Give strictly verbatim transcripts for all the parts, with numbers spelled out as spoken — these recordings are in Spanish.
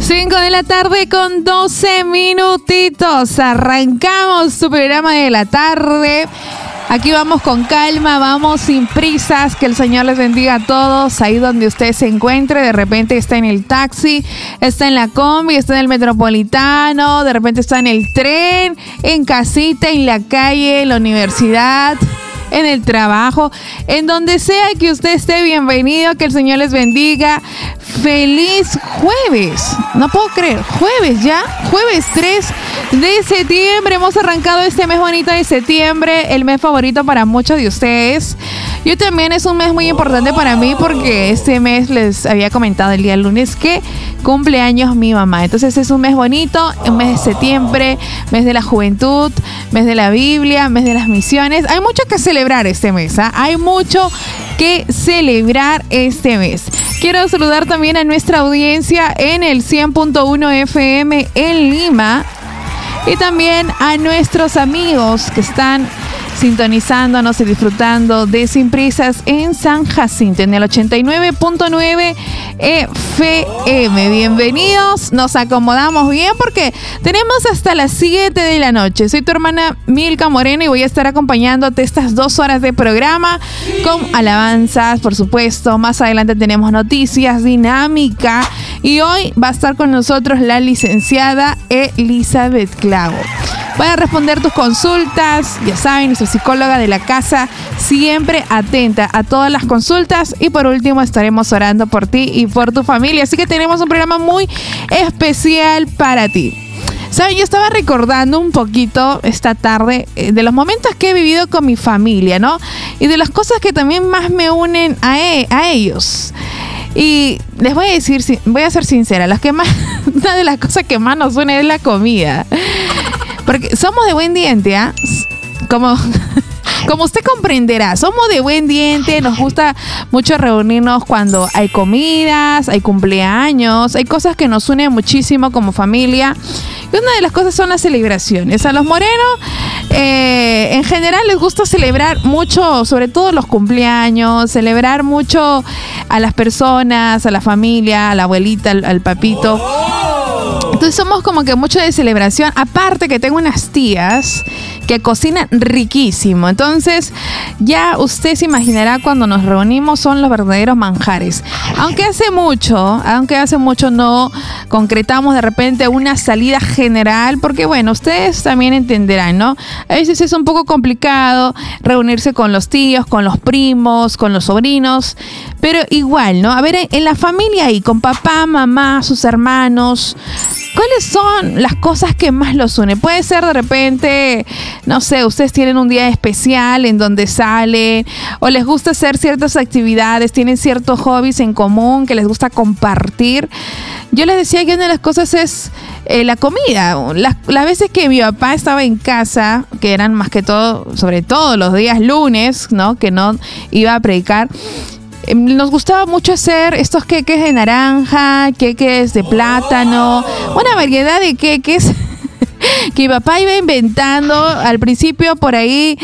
cinco de la tarde con doce minutitos. Arrancamos tu programa de la tarde. Aquí vamos con calma, vamos sin prisas. Que el Señor les bendiga a todos. Ahí donde usted se encuentre, de repente está en el taxi, está en la combi, está en el metropolitano, de repente está en el tren, en casita, en la calle, en la universidad, en el trabajo, en donde sea que usted esté, bienvenido, que el Señor les bendiga. Feliz jueves, no puedo creer, jueves ya, jueves tres de septiembre. Hemos arrancado este mes bonito de septiembre, el mes favorito para muchos de ustedes. Yo también, es un mes muy importante para mí porque este mes les había comentado el día lunes que cumpleaños mi mamá. Entonces es un mes bonito, un mes de septiembre, mes de la juventud, mes de la Biblia, mes de las misiones. Hay mucho que celebrar este mes, ¿eh? Hay mucho que celebrar este mes. Quiero saludar también a nuestra audiencia en el cien punto uno F M en Lima y también a nuestros amigos que están sintonizándonos y disfrutando de Sin Prisas en San Jacinto, en el ochenta y nueve punto nueve F M. Bienvenidos, nos acomodamos bien porque tenemos hasta las siete de la noche. Soy tu hermana Milka Moreno y voy a estar acompañándote estas dos horas de programa con alabanzas, por supuesto. Más adelante tenemos noticias, dinámica, y hoy va a estar con nosotros la licenciada Elizabeth Clavo. Voy a responder tus consultas, ya saben, nuestra psicóloga de la casa, siempre atenta a todas las consultas. Y por último estaremos orando por ti y por tu familia. Así que tenemos un programa muy especial para ti. Saben, yo estaba recordando un poquito esta tarde eh, de los momentos que he vivido con mi familia, ¿no? Y de las cosas que también más me unen a, e- a ellos. Y les voy a decir, voy a ser sincera, las que más, una de las cosas que más nos une es la comida. Porque somos de buen diente, ¿ah? ¿eh? Como, como usted comprenderá, somos de buen diente, nos gusta mucho reunirnos cuando hay comidas, hay cumpleaños, hay cosas que nos unen muchísimo como familia. Y una de las cosas son las celebraciones. A los morenos, eh, en general, les gusta celebrar mucho, sobre todo los cumpleaños, celebrar mucho a las personas, a la familia, a la abuelita, al, al papito. Entonces somos como que mucho de celebración. Aparte que tengo unas tías que cocinan riquísimo. Entonces ya usted se imaginará, cuando nos reunimos son los verdaderos manjares. Aunque hace mucho, aunque hace mucho no concretamos de repente una salida general, porque bueno, ustedes también entenderán, ¿no? A veces es un poco complicado reunirse con los tíos, con los primos, con los sobrinos, pero igual, ¿no? A ver, en la familia ahí, con papá, mamá, sus hermanos, ¿cuáles son las cosas que más los unen? Puede ser de repente, no sé, ustedes tienen un día especial en donde salen o les gusta hacer ciertas actividades, tienen ciertos hobbies en común que les gusta compartir. Yo les decía que una de las cosas es eh, la comida. Las, las veces que mi papá estaba en casa, que eran más que todo, sobre todo los días lunes, ¿no? Que no iba a predicar, nos gustaba mucho hacer estos queques de naranja, queques de plátano, una variedad de queques que mi papá iba inventando. Al principio por ahí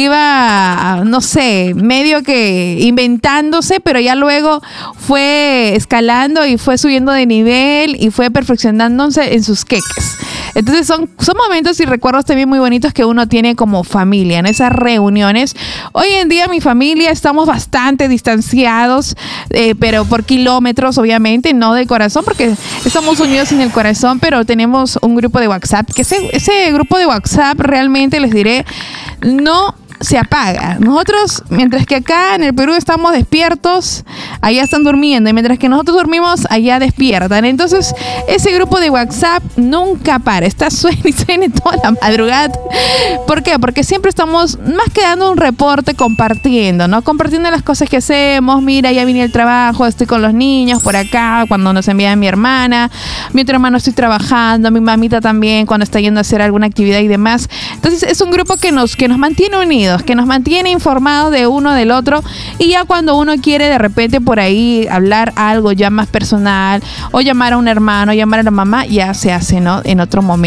iba, no sé, medio que inventándose, pero ya luego fue escalando y fue subiendo de nivel y fue perfeccionándose en sus queques. Entonces son, son momentos y recuerdos también muy bonitos que uno tiene como familia, en esas reuniones. Hoy en día mi familia estamos bastante distanciados, eh, pero por kilómetros, obviamente, no de corazón, porque estamos unidos en el corazón, pero tenemos un grupo de WhatsApp, que ese, ese grupo de WhatsApp realmente, les diré, no se apaga. Nosotros, mientras que acá en el Perú estamos despiertos, allá están durmiendo, y mientras que nosotros dormimos, allá despiertan. Entonces, ese grupo de WhatsApp nunca para, está suena y suena toda la madrugada. ¿Por qué? Porque siempre estamos más que dando un reporte, compartiendo, ¿no? Compartiendo las cosas que hacemos. Mira, ya vine al trabajo, estoy con los niños por acá, cuando nos envía mi hermana, mi otro hermano estoy trabajando, mi mamita también, cuando está yendo a hacer alguna actividad y demás. Entonces, es un grupo que nos, que nos mantiene unidos, que nos mantiene informados de uno del otro, y ya cuando uno quiere de repente por ahí hablar algo ya más personal, o llamar a un hermano, llamar a la mamá, ya se hace, ¿no? En otro momento.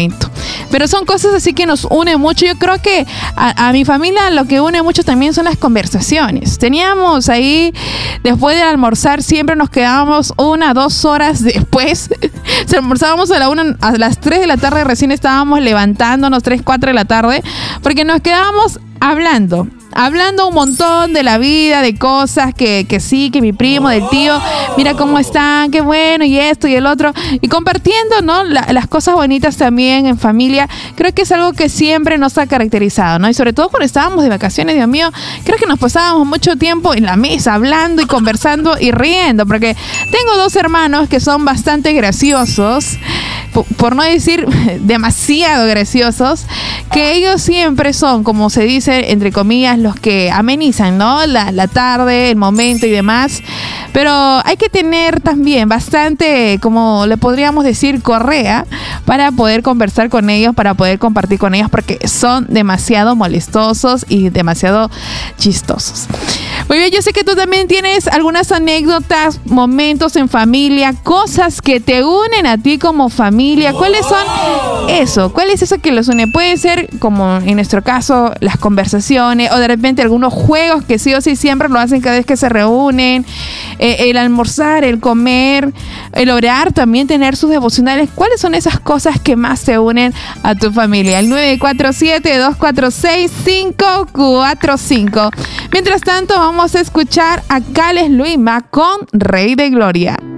Pero son cosas así que nos unen mucho. Yo creo que a, a mi familia lo que une mucho también son las conversaciones. Teníamos ahí, después de almorzar, siempre nos quedábamos una, dos horas después. Si almorzábamos a, la una, a las tres de la tarde, recién estábamos levantándonos, tres, cuatro de la tarde, porque nos quedábamos hablando. Hablando un montón de la vida, de cosas que, que sí, que mi primo, del tío, mira cómo están, qué bueno, y esto y el otro. Y compartiendo, ¿no? La, las cosas bonitas también en familia. Creo que es algo que siempre nos ha caracterizado, ¿no? Y sobre todo cuando estábamos de vacaciones, Dios mío, creo que nos pasábamos mucho tiempo en la mesa hablando y conversando y riendo. Porque tengo dos hermanos que son bastante graciosos, por, por no decir demasiado graciosos, que ellos siempre son, como se dice, entre comillas, los que amenizan, ¿no? La, la tarde, el momento y demás. Pero hay que tener también bastante, como le podríamos decir, correa para poder conversar con ellos, para poder compartir con ellos, porque son demasiado molestosos y demasiado chistosos. Muy bien, yo sé que tú también tienes algunas anécdotas, momentos en familia, cosas que te unen a ti como familia. ¿Cuáles son eso? ¿Cuál es eso que los une? Puede ser, como en nuestro caso, las conversaciones o de repente algunos juegos que sí o sí siempre lo hacen cada vez que se reúnen, eh, el almorzar, el comer, el orar, también tener sus devocionales. ¿Cuáles son esas cosas que más te unen a tu familia? El nueve cuatro siete, dos cuatro seis, cinco cuatro cinco. Mientras tanto, vamos a escuchar a Cales Luima con Rey de Gloria.